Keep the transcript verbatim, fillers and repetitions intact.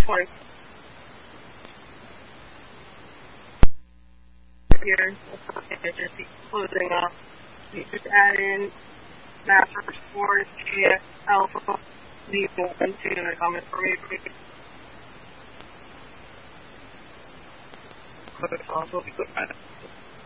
twenty here. And just be closing up. You just add in master sports, A F alpha, leave one, two in the comments for me, please. Click also, click that.